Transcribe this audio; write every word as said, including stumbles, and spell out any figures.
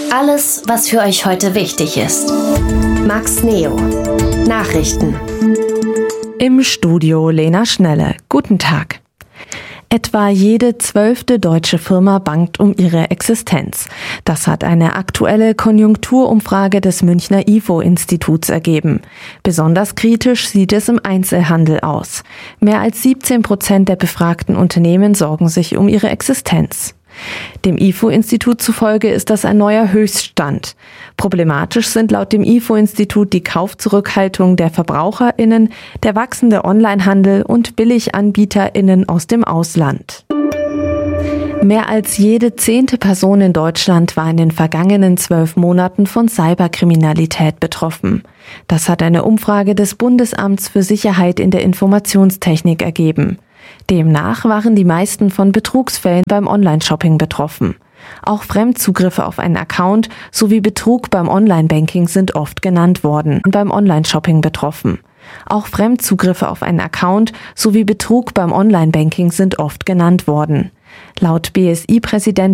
Alles, was für euch heute wichtig ist. Max Neo. Nachrichten. Im Studio Lena Schnelle. Guten Tag. Etwa jede zwölfte deutsche Firma bangt um ihre Existenz. Das hat eine aktuelle Konjunkturumfrage des Münchner I F O-Instituts ergeben. Besonders kritisch sieht es im Einzelhandel aus. Mehr als siebzehn Prozent der befragten Unternehmen sorgen sich um ihre Existenz. Dem I F O-Institut zufolge ist das ein neuer Höchststand. Problematisch sind laut dem I F O-Institut die Kaufzurückhaltung der VerbraucherInnen, der wachsende Onlinehandel und BilliganbieterInnen aus dem Ausland. Mehr als jede zehnte Person in Deutschland war in den vergangenen zwölf Monaten von Cyberkriminalität betroffen. Das hat eine Umfrage des Bundesamts für Sicherheit in der Informationstechnik ergeben. Demnach waren die meisten von Betrugsfällen beim Online-Shopping betroffen. Auch Fremdzugriffe auf einen Account sowie Betrug beim Online-Banking sind oft genannt worden und beim Online-Shopping betroffen. Auch Fremdzugriffe auf einen Account sowie Betrug beim Online-Banking sind oft genannt worden. Laut B S I-Präsident